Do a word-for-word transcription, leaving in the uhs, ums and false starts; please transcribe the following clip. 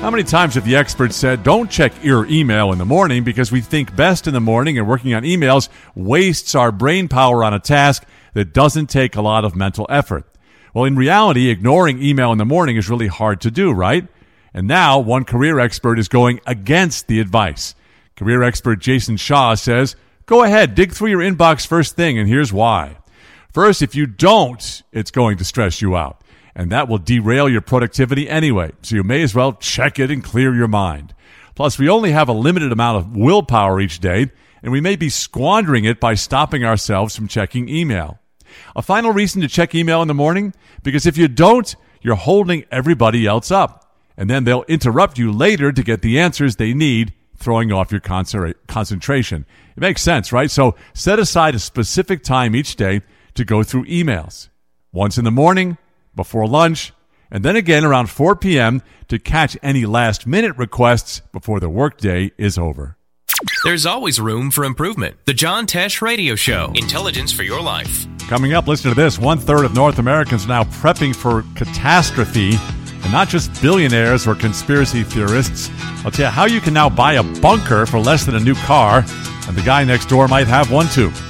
How many times have the experts said, don't check your email in the morning because we think best in the morning, and working on emails wastes our brain power on a task that doesn't take a lot of mental effort? Well, in reality, ignoring email in the morning is really hard to do, right? And now one career expert is going against the advice. Career expert Jason Shaw says, go ahead, dig through your inbox first thing, and here's why. First, if you don't, it's going to stress you out, and that will derail your productivity anyway, so you may as well check it and clear your mind. Plus, we only have a limited amount of willpower each day, and we may be squandering it by stopping ourselves from checking email. A final reason to check email in the morning, because if you don't, you're holding everybody else up, and then they'll interrupt you later to get the answers they need, throwing off your concentration. It makes sense, right? So set aside a specific time each day to go through emails. Once in the morning, before lunch, and then again around four p.m. to catch any last-minute requests before the workday is over. There's always room for improvement. The John Tesh Radio Show. Intelligence for your life. Coming up, listen to this. One-third of North Americans are now prepping for catastrophe, and not just billionaires or conspiracy theorists. I'll tell you how you can now buy a bunker for less than a new car, and the guy next door might have one too.